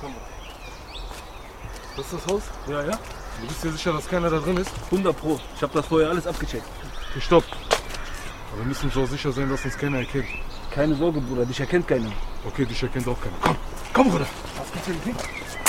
Kamera. Das ist das Haus? Ja, ja. Du bist dir sicher, dass keiner da drin ist? 100 Pro. Ich habe das vorher alles abgecheckt. Okay, stopp. Aber wir müssen uns auch sicher sein, dass uns keiner erkennt. Keine Sorge, Bruder, dich erkennt keiner. Okay, dich erkennt auch keiner. Komm, komm, Bruder. Was gibt's denn?